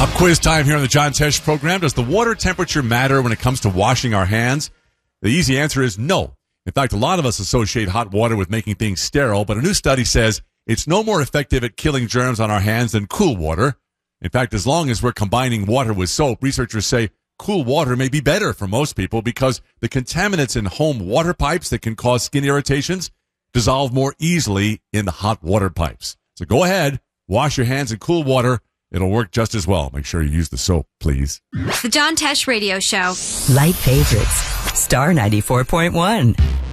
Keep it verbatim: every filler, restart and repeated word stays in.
Up quiz time here on the John Tesh program. Does the water temperature matter when it comes to washing our hands? The easy answer is no. In fact, a lot of us associate hot water with making things sterile, but a new study says it's no more effective at killing germs on our hands than cool water. In fact, as long as we're combining water with soap, researchers say cool water may be better for most people because the contaminants in home water pipes that can cause skin irritations dissolve more easily in the hot water pipes. So go ahead, wash your hands in cool water. It'll work just as well. Make sure you use the soap, please. The John Tesh Radio Show. Light favorites. Star ninety-four point one.